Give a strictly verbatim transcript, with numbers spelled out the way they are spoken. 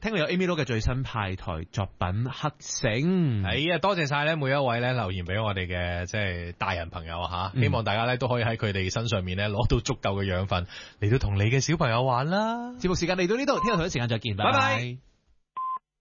聽過有 Amy Lo 嘅最新派台作品《黑繩》。 係啊，多謝晒咧每一位咧留言俾我哋嘅即係大人朋友吓，希望大家咧都可以喺佢哋身上面咧攞到足夠嘅養分嚟到同你嘅小朋友玩啦。 節目時間嚟到呢度，聽日同一時間再見，拜拜。